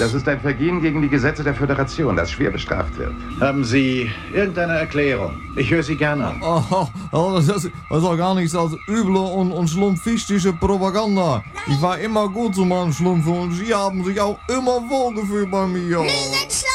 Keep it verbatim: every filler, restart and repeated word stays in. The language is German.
Das ist ein Vergehen gegen die Gesetze der Föderation, das schwer bestraft wird. Haben Sie irgendeine Erklärung? Ich höre Sie gerne an. Oh, oh, das, ist, das ist doch gar nichts als üble und, und schlumpfistische Propaganda. Ich war immer gut zu meinen Schlumpfen und Sie haben sich auch immer wohlgefühlt bei mir. Mühlenschlumpf!